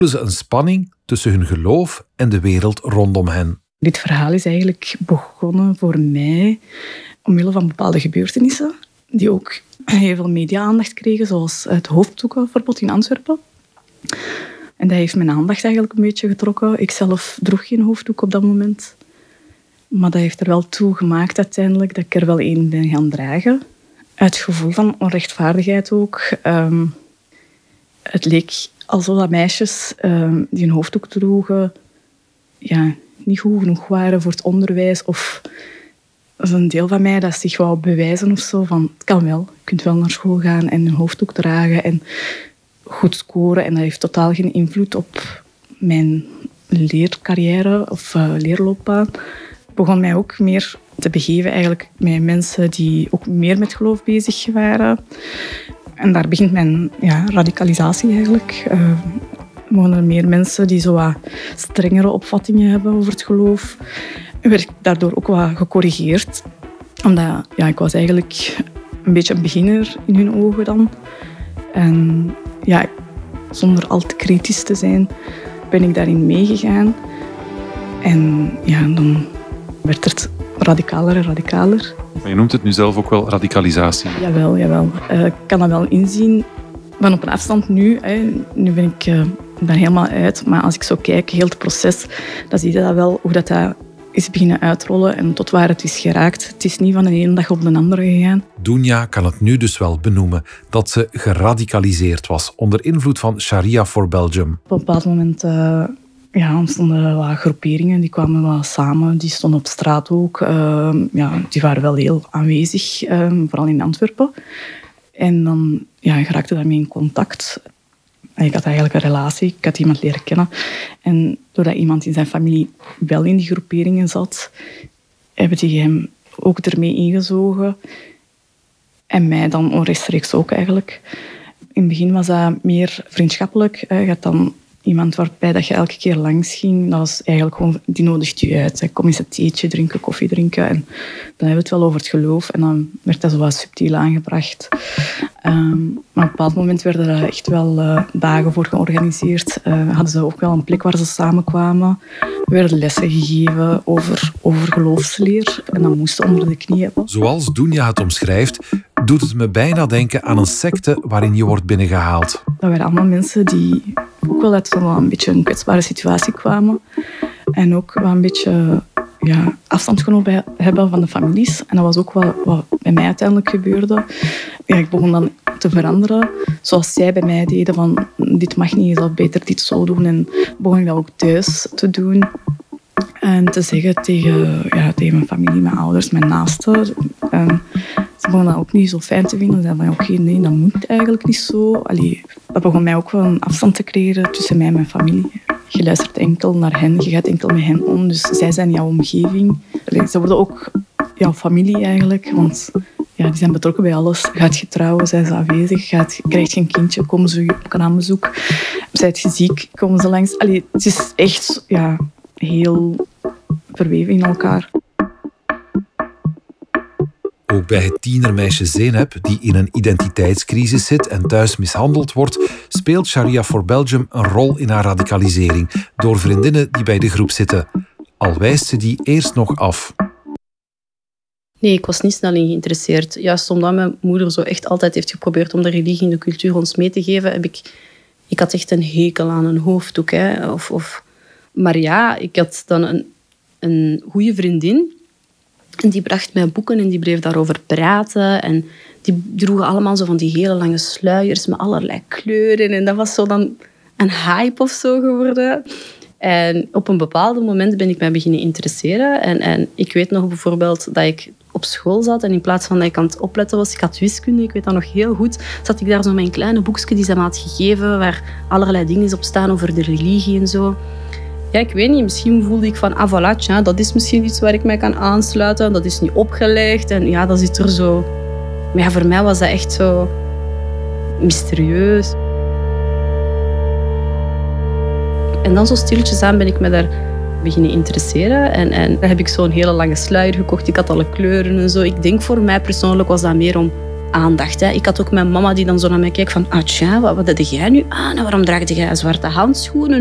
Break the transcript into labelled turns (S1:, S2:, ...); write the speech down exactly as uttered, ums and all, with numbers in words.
S1: ze een spanning tussen hun geloof en de wereld rondom hen.
S2: Dit verhaal is eigenlijk begonnen voor mij omwille van bepaalde gebeurtenissen die ook heel veel media-aandacht kregen, zoals het hoofddoekenverbod in Antwerpen. En dat heeft mijn aandacht eigenlijk een beetje getrokken. Ik zelf droeg geen hoofddoek op dat moment. Maar dat heeft er wel toe gemaakt uiteindelijk dat ik er wel één ben gaan dragen. Het gevoel van onrechtvaardigheid ook. Um, het leek alsof dat meisjes um, die een hoofddoek droegen ja, niet goed genoeg waren voor het onderwijs. Of dat is een deel van mij dat zich wou bewijzen of zo. Van, het kan wel. Je kunt wel naar school gaan en een hoofddoek dragen en goed scoren. En dat heeft totaal geen invloed op mijn leercarrière of uh, leerloopbaan. Ik begon mij ook meer te begeven eigenlijk met mensen die ook meer met geloof bezig waren. En daar begint mijn ja, radicalisatie eigenlijk. Uh, er mogen er meer mensen die zo wat strengere opvattingen hebben over het geloof. En werd ik daardoor ook wat gecorrigeerd. Omdat ja, ik was eigenlijk een beetje een beginner in hun ogen dan. En ja, zonder al te kritisch te zijn, ben ik daarin meegegaan. En ja, dan werd het radicaler en radicaler.
S3: Maar je noemt het nu zelf ook wel radicalisatie.
S2: Jawel, jawel. Uh, ik kan dat wel inzien. Van op een afstand nu, hè, nu ben ik uh, daar helemaal uit. Maar als ik zo kijk, heel het proces, dan zie je dat wel, hoe dat, dat is beginnen uitrollen en tot waar het is geraakt. Het is niet van de ene dag op de andere gegaan.
S1: Dunja kan het nu dus wel benoemen dat ze geradicaliseerd was onder invloed van Sharia for Belgium.
S2: Op een bepaald moment uh, ja, ontstonden wat groeperingen, die kwamen wat samen, die stonden op straat ook. Uh, ja, die waren wel heel aanwezig, uh, vooral in Antwerpen. En dan ja, ik raakte daarmee in contact. Ik had eigenlijk een relatie, ik had iemand leren kennen. En doordat iemand in zijn familie wel in die groeperingen zat, hebben die hem ook ermee ingezogen. En mij dan onrechtstreeks ook eigenlijk. In het begin was dat meer vriendschappelijk. Je had dan iemand waarbij dat je elke keer langs ging. Dat was eigenlijk gewoon, die nodigt je uit. Kom eens een theetje drinken, koffie drinken. En dan hebben we het wel over het geloof. En dan werd dat zo wat subtiel aangebracht. Um, maar op een bepaald moment werden er echt wel uh, dagen voor georganiseerd. Uh, hadden ze ook wel een plek waar ze samenkwamen. Er werden lessen gegeven over, over geloofsleer. En dat moest onder de knie hebben.
S1: Zoals Dunja het omschrijft, doet het me bijna denken aan een secte waarin je wordt binnengehaald.
S2: Dat waren allemaal mensen die ook wel uit zo'n een beetje een kwetsbare situatie kwamen. En ook wel een beetje ja, afstand genomen hebben van de families. En dat was ook wel wat bij mij uiteindelijk gebeurde. Ja, ik begon dan te veranderen. Zoals zij bij mij deden van dit mag niet, je zou beter dit zo doen. En begon ik dat ook thuis te doen. En te zeggen tegen, ja, tegen mijn familie, mijn ouders, mijn naasten. En ze begonnen dat ook niet zo fijn te vinden. Ze zeiden van, oké, nee, dat moet eigenlijk niet zo. Allee, dat begon mij ook wel een afstand te creëren tussen mij en mijn familie. Je luistert enkel naar hen, je gaat enkel met hen om. Dus zij zijn jouw omgeving. Allee, ze worden ook jouw familie eigenlijk, want ja, die zijn betrokken bij alles. Gaat je trouwen, zijn ze aanwezig. Gaat, krijg je een kindje, komen ze op kraambezoek. Zijt je ziek, komen ze langs. Allee, het is echt ja, heel verweven in elkaar.
S1: Ook bij het tienermeisje Zeynep, die in een identiteitscrisis zit en thuis mishandeld wordt, speelt Sharia for Belgium een rol in haar radicalisering door vriendinnen die bij de groep zitten. Al wijst ze die eerst nog af.
S4: Nee, ik was niet snel in geïnteresseerd. Juist omdat mijn moeder zo echt altijd heeft geprobeerd om de religie en de cultuur ons mee te geven, heb ik... Ik had echt een hekel aan een hoofddoek. Hè. Of, of... Maar ja, ik had dan een, een goede vriendin. En die bracht mij boeken en die bleef daarover praten. En die droegen allemaal zo van die hele lange sluiers met allerlei kleuren. En dat was zo dan een hype of zo geworden. En op een bepaald moment ben ik mij beginnen interesseren. En, en ik weet nog bijvoorbeeld dat ik op school zat en in plaats van dat ik aan het opletten was, ik had wiskunde, ik weet dat nog heel goed, zat ik daar zo met een kleine boekje die ze me had gegeven, waar allerlei dingen op staan over de religie en zo. Ja, ik weet niet, misschien voelde ik van, ah voilà, tja, dat is misschien iets waar ik mij kan aansluiten, dat is niet opgelegd en ja, dat zit er zo. Maar ja, voor mij was dat echt zo mysterieus. En dan zo stilletjes aan ben ik me daar beginnen interesseren. En, en dan heb ik zo'n hele lange sluier gekocht. Ik had alle kleuren en zo. Ik denk voor mij persoonlijk was dat meer om aandacht. Hè. Ik had ook mijn mama die dan zo naar mij keek van, ah tja, wat, wat deed jij nu aan? En waarom draagde jij zwarte handschoenen?